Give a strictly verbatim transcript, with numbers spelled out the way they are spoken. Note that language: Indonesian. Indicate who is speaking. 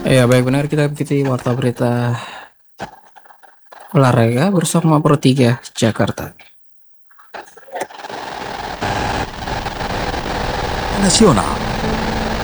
Speaker 1: Ya, baik benar kita ikuti warta berita olahraga bersama Pro tiga Jakarta.
Speaker 2: Nasional